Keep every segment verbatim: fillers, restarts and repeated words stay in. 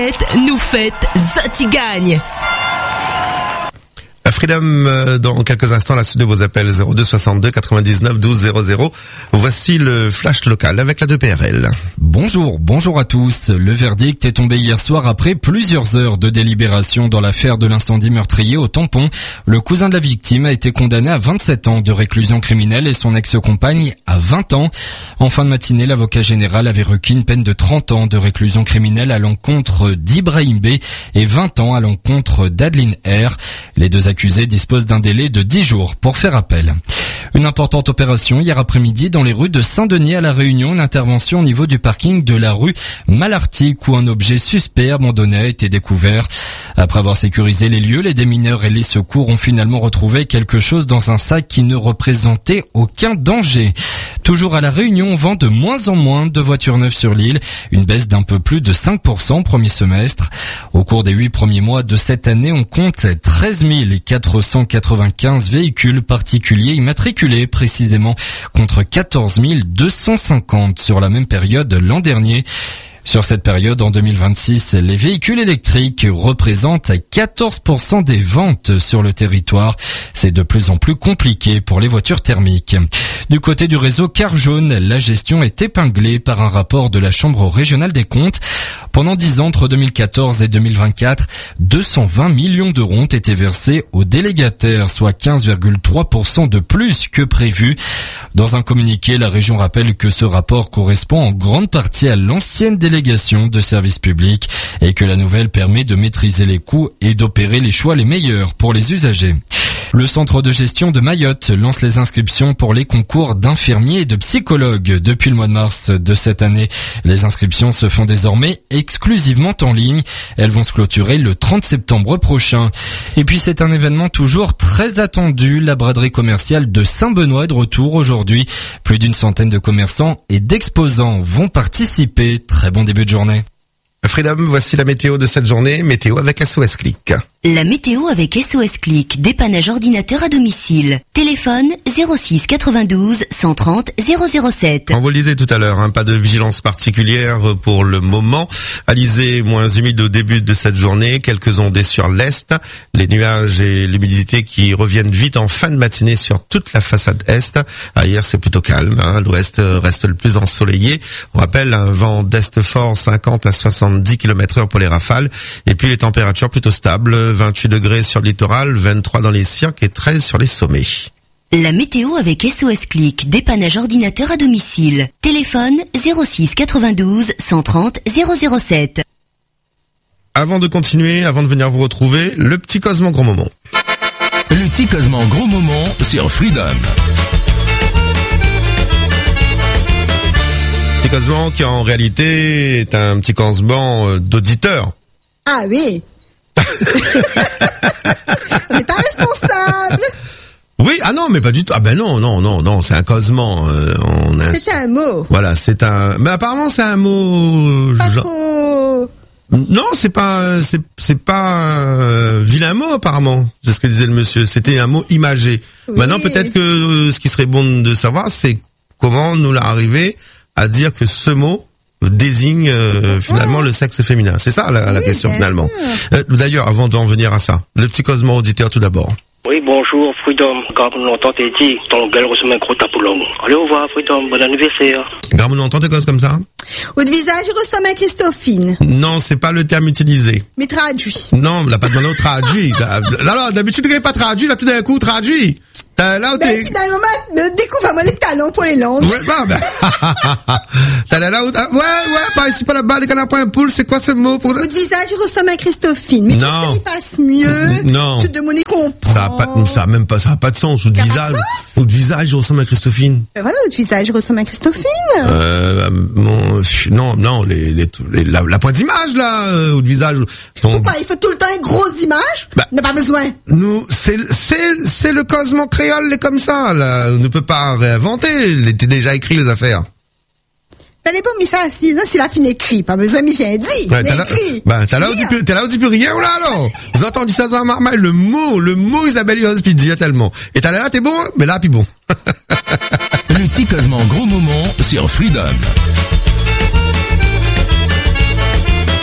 Nous faites Zoti gagne. Freedom, dans quelques instants, la suite de vos appels zéro deux soixante-deux quatre-vingt-dix-neuf douze zéro zéro. Voici le flash local avec la deux P R L. Bonjour, bonjour à tous. Le verdict est tombé hier soir après plusieurs heures de délibération dans l'affaire de l'incendie meurtrier au Tampon. Le cousin de la victime a été condamné à vingt-sept ans de réclusion criminelle et son ex-compagne à vingt ans. En fin de matinée, l'avocat général avait requis une peine de trente ans de réclusion criminelle à l'encontre d'Ibrahim B et vingt ans à l'encontre d'Adeline R. Les deux accusés disposent d'un délai de dix jours pour faire appel. Une importante opération hier après-midi dans les rues de Saint-Denis à La Réunion, une intervention au niveau du parking de la rue Malartic où un objet suspect abandonné a été découvert. Après avoir sécurisé les lieux, les démineurs et les secours ont finalement retrouvé quelque chose dans un sac qui ne représentait aucun danger. Toujours à La Réunion, on vend de moins en moins de voitures neuves sur l'île, une baisse d'un peu plus de cinq pour cent au premier semestre. Au cours des huit premiers mois de cette année, on compte treize mille quatre cent quatre-vingt-quinze véhicules particuliers immatriculés précisément contre quatorze mille deux cent cinquante sur la même période l'an dernier. Sur cette période, en deux mille vingt-six, les véhicules électriques représentent quatorze pour cent des ventes sur le territoire. C'est de plus en plus compliqué pour les voitures thermiques. Du côté du réseau Car Jaune, la gestion est épinglée par un rapport de la Chambre régionale des comptes. Pendant dix ans, entre deux mille quatorze et deux mille vingt-quatre, deux cent vingt millions d'euros ont été versés aux délégataires, soit quinze virgule trois pour cent de plus que prévu. Dans un communiqué, la région rappelle que ce rapport correspond en grande partie à l'ancienne délégation de services publics et que la nouvelle permet de maîtriser les coûts et d'opérer les choix les meilleurs pour les usagers. Le centre de gestion de Mayotte lance les inscriptions pour les concours d'infirmiers et de psychologues depuis le mois de mars de cette année. Les inscriptions se font désormais exclusivement en ligne. Elles vont se clôturer le trente septembre prochain. Et puis c'est un événement toujours très attendu. La braderie commerciale de Saint-Benoît est de retour aujourd'hui. Plus d'une centaine de commerçants et d'exposants vont participer. Très bon début de journée. Freedom, voici la météo de cette journée. Météo avec S O S Click. La météo avec S O S Click, dépannage ordinateur à domicile. Téléphone zéro six quatre-vingt-douze cent trente zéro zéro sept. On vous le disait tout à l'heure, hein, pas de vigilance particulière pour le moment. Alizé, moins humide au début de cette journée, quelques ondées sur l'est, les nuages et l'humidité qui reviennent vite en fin de matinée sur toute la façade est. Ailleurs, c'est plutôt calme, hein, l'ouest reste le plus ensoleillé. On rappelle un vent d'est fort, cinquante à soixante-dix kilomètres heure pour les rafales, et puis les températures plutôt stables, vingt-huit degrés sur le littoral, vingt-trois dans les cirques et treize sur les sommets. La météo avec S O S Click, dépannage ordinateur à domicile. Téléphone zéro six quatre-vingt-douze cent trente zéro zéro sept. Avant de continuer, avant de venir vous retrouver, le petit Cosmo Gros Moment. Le petit Cosmo Gros Moment sur Freedom. Petit Cosmo qui en réalité est un petit Cosmo d'auditeur. Ah oui. On n'est pas responsable. Oui, ah non, mais pas du tout. Ah ben non, non, non, non, c'est un Cosmo. Euh, on a... C'est un mot. Voilà, c'est un. Mais apparemment, c'est un mot. Pas genre... trop. Non, c'est pas, c'est, c'est pas un vilain mot apparemment. C'est ce que disait le monsieur. C'était un mot imagé. Oui. Maintenant, peut-être que euh, ce qui serait bon de savoir, c'est comment nous l'a arrivé à dire que ce mot désigne euh, finalement oh. le sexe féminin. C'est ça la, la oui, question finalement. Euh, d'ailleurs, avant d'en venir à ça, le petit Cosmo auditeur tout d'abord. Oui, bonjour, Freedom. Gramou longtemps t'es dit, ton gueule reçoit un gros tapoulon. Allez, au revoir, Freedom, bon anniversaire. Gramou longtemps t'es cause comme ça? Ou de visage ressemble à Christophine. Non, c'est pas le terme utilisé. Mais traduit. Non, là, pas de mano traduit. Là, là, d'habitude, il n'est pas traduit, là, tout d'un coup, traduit. T'as, là où ben, t'es... finalement, me découvre à mon talent pour les langues. Ouais, bah, ben. T'as là, là où, ouais, ouais, par ici, pas là-bas, les canards point poule, c'est quoi ce mot pour... Ou de visage ressemble à Christophine. Mais non. Tout ce qui passe mieux. Non. Tout de mon comprend. Ça a pas, ça a même pas, ça a pas de sens. Ou de visage. Ou de visage ressemble à Christophine. Ben voilà, ou de visage ressemble à Christophine. Euh, mon, non, non, les, les, les la, la pointe d'image, là, ou de visage. Ton... Pourquoi? Il faut tout le temps une grosse image? Bah, on n'a pas besoin. Nous, c'est, c'est, c'est le Cosmo créole, les comme ça, là. On ne peut pas réinventer. Il était déjà écrit, les affaires. Ben, les pas mis ça à six ans, s'il a fini écrit. Pas besoin, mais j'ai dit. Ouais, t'as écrit. Ben, t'as là où tu t'es là où tu peux rien, là, alors. Vous avez entendu ça dans Marmaille, le mot, le mot Isabelle Yos, puis dit tellement. Et t'as là, t'es bon, mais là, puis bon. Le petit Cosmo Gros Moment sur Freedom.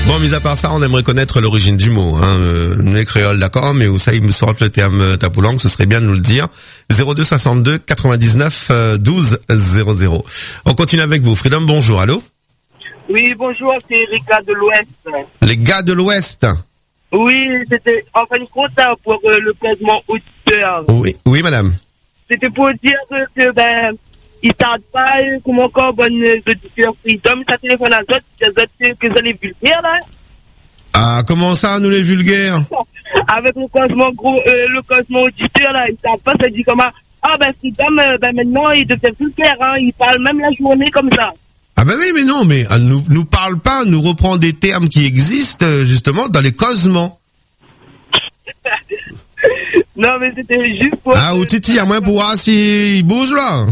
Bon, mis à part ça, on aimerait connaître l'origine du mot. Hein. Euh, nous les créoles, d'accord, mais où ça, il me sort le terme euh, tapoulang, ce serait bien de nous le dire. zéro deux soixante-deux quatre-vingt-dix-neuf douze zéro zéro. On continue avec vous. Freedom, bonjour, allô? Oui, bonjour, c'est Erika de l'Ouest. Les gars de l'Ouest. Oui, c'était en fin de compte pour euh, le classement auditeur. Oui, oui, madame. C'était pour dire que, ben, ils tardent pas, euh, comme encore bonne auditeur Freedom, ça téléphone à d'autres, des autres que vous allez vulgaires, là. Ah, comment ça, nous les vulgaires? Avec le classement gros, euh, le classement auditeur, là, ils tardent pas, ça dit comment, ah, ben, Freedom, euh, ben, maintenant, il devient vulgaire, hein, il parle même la journée comme ça. Ah ben oui, mais non, mais euh, nous nous parle pas, nous reprend des termes qui existent euh, justement dans les causements. Non, mais c'était juste pour... Ah, ou Titi, à moins pour voir s'il bouge là.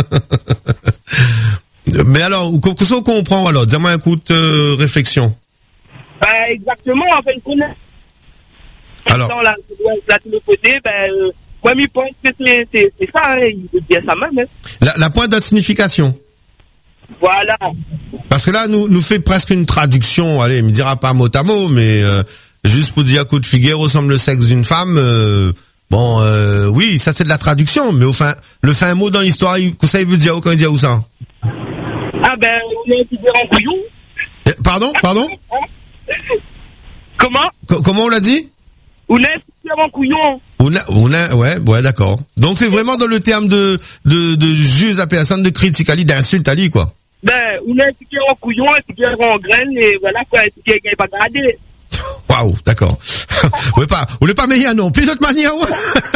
Mais alors, qu'est-ce qu'on comprend alors? Dis-moi un coup de euh, réflexion. Ben, exactement, en fait, qu'on a... Alors Dans la, la téléphonie, ben, euh, moi, je pense que c'est, c'est, c'est ça, hein, il veut dire ça même. Hein. La, la pointe de signification. Voilà. Parce que là, nous nous fait presque une traduction, allez, il me dira pas mot à mot, mais euh, juste pour dire coup de figure ressemble le sexe d'une femme, euh, bon, euh, oui, ça c'est de la traduction, mais au fin, le fin mot dans l'histoire, il- que ça il veut dire où, quand il dit où ça? Ah ben, on est étudiant en couillon. Eh, Pardon, pardon? Comment? Co- comment on l'a dit? On est étudiant en couillon. On a, on a, ouais, ouais, d'accord. Donc c'est vraiment dans le terme de de de juge à personne, de critique ali, d'insulte ali, quoi. Ben, on est étudiant en couillon, étudiant en graines, et voilà quoi, étudiant qui n'est pas gradé. Waouh, d'accord. On n'est pas, on n'est pas meilleur non plus de toute manière. Ouais.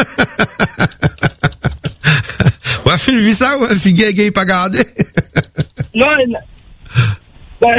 On a fait une vie ça, ouais, figure qui est pas gardé. Non, il- ben,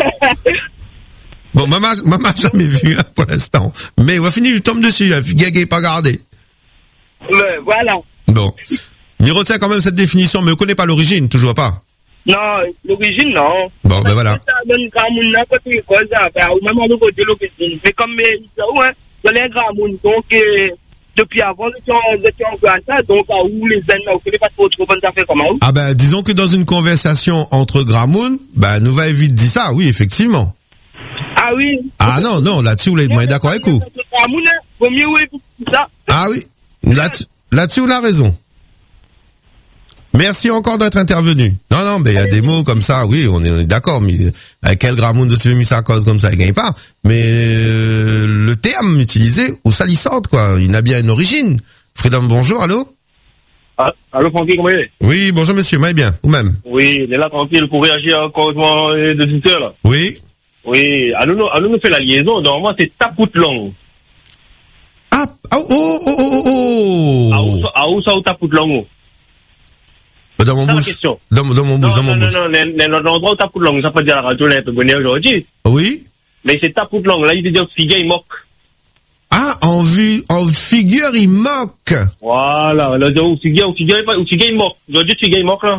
Bon, maman, maman jamais vu hein, pour l'instant. Mais on va finir, je tombe dessus, hein, figure qui est pas gardé. ben, voilà. Bon. Mais retient quand même cette définition, mais on connaît pas l'origine, toujours pas. Non, l'origine, non. Bon, ben voilà. Ça donne grand monde là, quand tu causes, ben, ou même à l'autre côté de l'origine. Mais comme, euh, ça, ouais, dans les grands monde, donc, euh, depuis avant, nous étions encore à ça, donc, à où les jeunes, on ne connaît pas trop trop bonnes affaires comme à où. Ah ben, disons que dans une conversation entre Gramoun, ben, nous va vite dire ça, oui, effectivement. Ah oui. Ah non, non, là-dessus, vous êtes d'accord avec vous. Grand monde, hein, vaut mieux, oui, tout ça. Ah oui, là-dessus, là-dessus, on a raison. Merci encore d'être intervenu. Non, non, mais il y a des mots comme ça, oui, on est, on est d'accord, mais avec quel Gramoun de tu veux mis ça à cause comme ça, il gagne pas. Mais euh, le terme utilisé, où ça l'y sorte, quoi, il a bien une origine. Freedom, bonjour, allô? Ah, allô, Francky, comment il est? Oui, bonjour monsieur, mais bien, vous-même. Oui, il est là tranquille pour réagir au causement de Twitter, là. Oui. Oui, à nous, à nous, nous fait la liaison. Normalement, c'est Tapoutlang. Ah, oh, oh, oh, oh, oh. À où ça- À où ça, ou Tapoutlang? Dans mon C'est ça la bouche. question. Dans, dans mon bouche, Non, dans mon non, non, bouche. non, non, non, l'endroit où Tapoutlang, ça peut dire à la radio, là, peut venir aujourd'hui. Oui. Mais c'est Tapoutlang, là, il veut dire Figuet, il moque. Ah, en vue, en figure, il moque. Voilà, là, ou Figuet, ou Figuet, ou Figuet, il moque. Aujourd'hui, Figuet, il moque, là.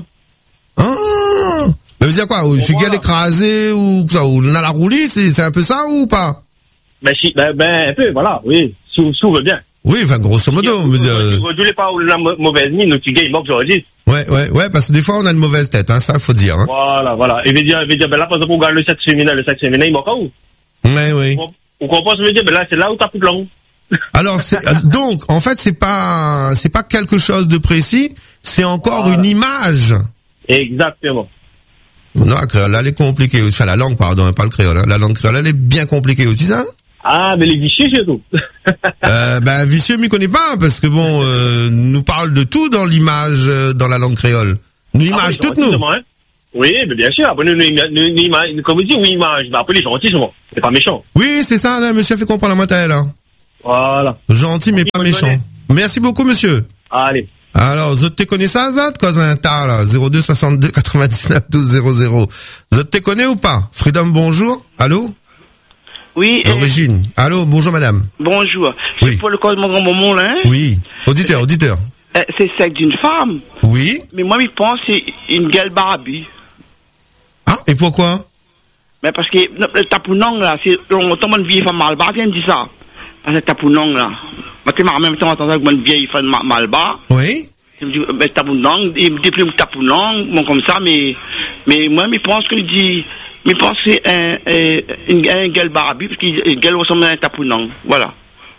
Ah. Mais vous dire quoi? Une figure voilà. écrasée ou ça, ou on a la roulie, c'est, c'est un peu ça ou pas? Ben, si, ben, ben, un peu, voilà, oui. Sous, sous, veut bien. Oui, enfin, grosso modo. mais, euh, Aujourd'hui, il pas la mau- mauvaise mine, le Figuet, il moque aujourd'hui. ouais, ouais, ouais, parce que des fois, on a une mauvaise tête, hein, ça, faut dire, hein. Voilà, voilà. Il veut dire, il veut dire, ben là, par exemple, on regarde le sexe féminin, le sexe féminin, il moque à où? Ouais, oui. On comprend ce que je veux dire, ben là, c'est là où Tapoutlang. Alors, c'est, euh, donc, en fait, c'est pas, c'est pas quelque chose de précis, c'est encore Voilà. une image. Exactement. Non, la créole, elle est compliquée aussi. Enfin, la langue, pardon, hein, pas le créole. Hein. La langue créole, elle est bien compliquée aussi, ça. Ah, mais les vicieux, surtout. euh, ben, vicieux, m'y connaît pas, parce que bon, euh, nous parle de tout dans l'image, euh, dans la langue créole. Nous Ah, image oui, toutes nous. gentiment, hein. Oui, mais bien sûr. Après, nous, nous, nous, nous, image- comme vous dites, oui, image. Mais après, les gentils, souvent. C'est pas méchant. Oui, c'est ça, là, monsieur a fait comprendre la moitié, là. Voilà. Gentil, mais Ok, pas bonne méchant. journée. Merci beaucoup, monsieur. Allez. Alors, vous te connaissez ça, Zat, cause un tas, là, zéro deux soixante-deux quatre-vingt-dix-neuf douze zéro zéro. Vous te connaissez ou pas? Freedom, bonjour. Allô? Oui, euh, Origine. Allô, bonjour, madame. bonjour. Oui. C'est pour le cause de mon grand moment, là, hein. Oui. Auditeur, auditeur. Euh, c'est celle d'une femme. Oui. Mais moi, je pense que c'est une gueule Barbie. Ah, et pourquoi? Mais parce que le le tapounong, là, c'est longtemps une vieille femme malba, vient dire ça. Parce que le tapounong, là. Moi, tu en même temps entendu avec une vieille femme ma- malba. Oui. Je me dis, ben, tapounong, il me dit plus tapounong, bon, comme ça, mais, mais moi, je pense qu'il dit, Mais pensez un, un, un, un gueule barabi, parce qu'il gueule ressemble à un tapounang. Voilà.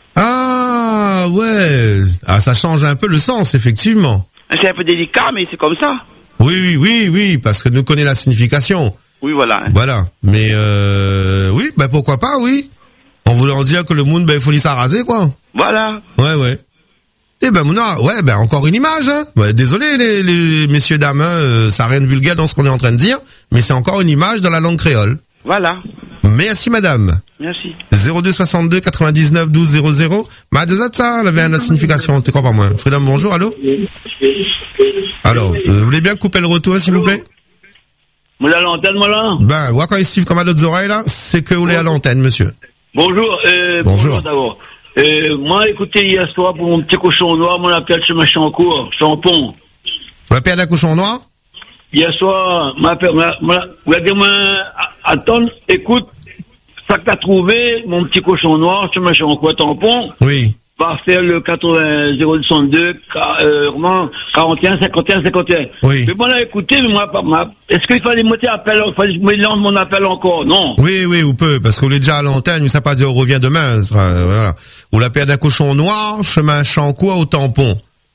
Ah, ouais. Ah, ça change un peu le sens, effectivement. C'est un peu délicat, mais c'est comme ça. Oui, oui, oui, oui, parce que nous connaissons la signification. Oui, voilà. Hein. Voilà. Mais, euh, oui, ben, pourquoi pas, oui. En voulant dire que le monde, ben, il faut lui s'arraser, quoi. Voilà. Ouais, ouais. Eh ben, Mouna, ouais, ben, encore une image, hein. Ouais, désolé, les, les messieurs, dames, hein, euh, ça n'a rien de vulgaire dans ce qu'on est en train de dire, mais c'est encore une image dans la langue créole. Voilà. Merci, madame. Merci. zéro deux soixante-deux quatre-vingt-dix-neuf douze zéro zéro. Ma ça, elle avait une signification, tu crois pas moi. Freedom, bonjour, allô? Alors, euh, vous voulez bien couper le retour, s'il vous plaît? Vous à l'antenne, moi, là? Ben, ouais, quand il Steve comme à d'autres oreilles, là, c'est que vous êtes à l'antenne, monsieur. Bonjour, euh, bonjour. bonjour d'abord. Euh, moi, écoutez, hier soir, pour mon petit cochon noir, moi, l'appelle chez ma chancourt, champon. Vous l'appelez un cochon noir? Hier soir, m'appelle, moi, regardez-moi, attends, écoute, ça que t'as trouvé, mon petit cochon noir, chez ma chancourt, tampon. Oui. Va faire le quatre-vingts zéro soixante-deux, euh, quarante et un, cinquante et un, cinquante et un. Oui. Mais moi, là, écoutez, mais moi, ma, est-ce qu'il fallait monter appel, il fallait que je me lance mon appel encore? Non. Oui, oui, ou peut, parce qu'on est déjà à l'antenne, mais ça pas dire on revient demain, ça sera, euh, voilà. Ou l'appel d'un cochon noir, chemin Chancourt au tampon.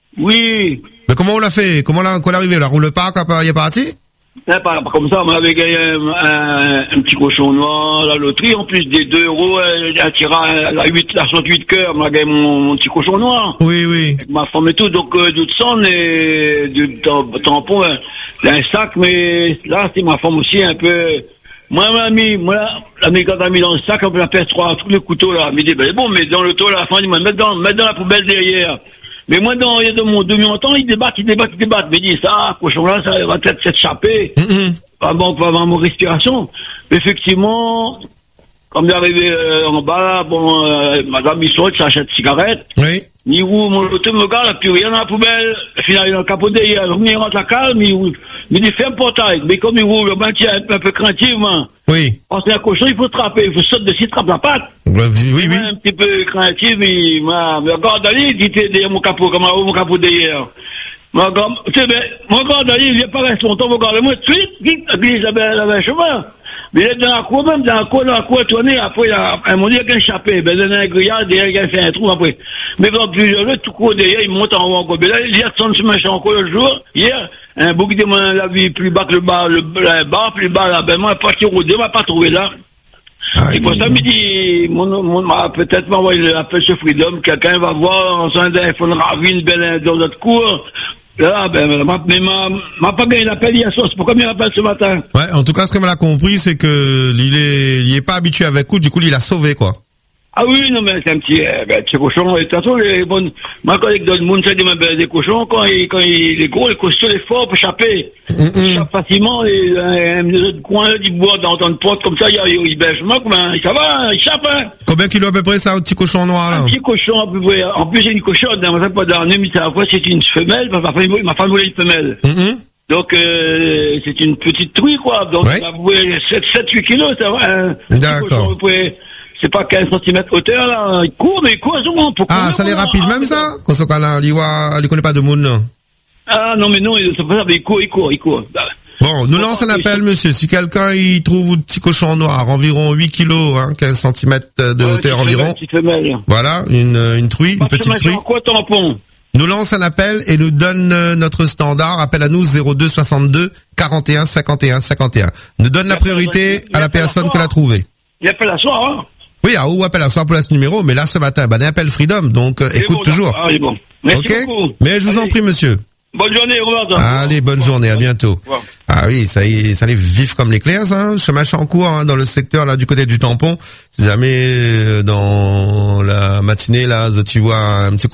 Oui. Mais comment on l'a fait? Comment l'a, qu'on est arrivé? La roule pas, quand il est parti? Pas, pas comme ça, on m'avait gagné un, un, un petit cochon noir, la loterie, en plus des deux euros, un tirage à la huit, la soixante-huit cœurs, m'a gagné mon, mon petit cochon noir. Oui, oui. Avec ma femme et tout, donc, euh, du sang et du tampon, hein, un sac, mais là, c'est ma femme aussi, un peu. Moi, elle m'a mis, moi, la mère, quand elle m'a mis dans le sac, on me la pèse trois, tous les couteaux, là. Elle m'a dit, ben, bon, mais dans le taux, là, à la fin, il m'a dit, mettre dans, mettre dans la poubelle derrière. Mais moi, dans, de mon demi-temps, ils débattent, ils débattent, ils débattent. Mais ils disent, ça, cochon-là, ça va peut-être s'échapper. Mm-hmm. Pas bon, pour avoir mon respiration. Effectivement, comme j'arrivais euh, en bas, bon, euh, madame, il saute, s'achète cigarette. Oui. Ni où, mon auto me regarde, puis rien dans la poubelle. Finalement, il a capoté, il a remis rentre la calme, il me dit, ferme le portail. Mais comme il roule, ben, tiens, un peu craintivement. Oui. Quand c'est un cochon, il faut trapper, il faut sauter dessus, trappe la patte. Oui, oui, oui. Un petit peu craintif, il m'a, me regarde allez, il dit, derrière mon capot, comme un mon capot derrière. Mon gars, tu sais, ben, mon gars, allez, il vient pas rester longtemps, mon gars, moi, tout de suite, vite, puis j'avais, j'avais un chemin. Mais il est dans la cour, même, dans la cour, dans la cour, tourné, après, il a, à un moment donné, il a échappé, ben, dans un grillage, derrière, il a fait un trou, après. Mais dans plusieurs jours, tout court derrière, il monte en haut encore. Mais là, il y a son chemin, encore le jour, hier, un bouc de mon la vie plus bas que le bas, le, le bas, plus bas, là, ben, moi, pas qui rôder, m'a pas trouvé là. Ah, et pour ça, il me dit, mon, mon, peut-être m'envoyer l'appel sur Freedom, quelqu'un va voir, en train d'iPhone Ravine, ben, dans notre cours. Là, ben, mais m'a, m'a pas gagné l'appel hier soir, c'est pourquoi il m'appelle ce matin. Ouais, en tout cas, ce que m'a compris, c'est que, il est, il est pas habitué avec coup, du coup, il l'a sauvé, quoi. Ah oui, non, mais c'est un petit, euh, ben, petit cochon, et de toute façon, les bonnes, ma collègue dans le monde, c'est des, ben, des cochons, quand il, quand il est gros, les cochons, les forts, pour échapper. Mm-hmm. Ils échappent facilement, les, euh, les autres coins, là, ils boivent dans une porte, comme ça, il, il, il bêche, moi, ben, ça va, il échappe, hein. Combien kilos à peu près, ça, un petit cochon noir, là? Un petit cochon, à peu près. En plus, j'ai une cochonne, dans ma pas dans mais à la fois, c'est une femelle, ma femme, ma femme voulait une femelle. Mm-hmm. Donc, euh, c'est une petite truie, quoi. Donc, ouais. Ça voulait sept huit kilos, ça va, hein. D'accord. C'est pas quinze centimètres hauteur, là. Il court, mais il court souvent. Ah, ça l'est rapide, même ça? Quand ce cas-là, il voit, il connaît pas de monde, non? Ah, non, mais non, c'est pas ça, mais il court, il court, il court. Bon, nous lance un appel, monsieur. Si quelqu'un, il trouve un petit cochon noir, environ huit kilos, hein, quinze centimètres de ouais, hauteur environ. Femelle. Voilà, une, une truie, une petite truie. Quoi, tampon? Nous lance un appel et nous donne euh, notre standard. Appel à nous zéro deux soixante-deux quarante et un cinquante et un cinquante et un. Nous donne la priorité à la personne que l'a trouvé. Il appelle à soir, hein? Oui, à où appelle à soir pour ce numéro, mais là ce matin, ben, appel Freedom, donc euh, écoute bon, toujours. Ah, bon. Merci okay beaucoup. Mais je vous Allez. en prie, monsieur. Bonne journée, au revoir. Allez, bonne au journée, à bientôt. Au Ah oui, ça y est, ça allait vif comme l'éclair, ça, hein. Chemin Chancourt, hein, dans le secteur là du côté du tampon. Si jamais euh, dans la matinée là, tu vois un petit